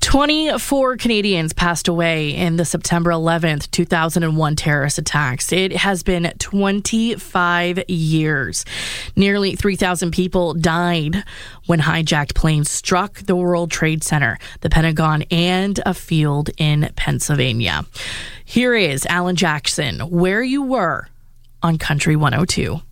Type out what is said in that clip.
24 Canadians passed away in the September 11th, 2001 terrorist attacks. It has been 25 years. Nearly 3,000 people died when hijacked planes struck the World Trade Center, the Pentagon, and a field in Pennsylvania. Here is Alan Jackson, Where You Were on Country 102.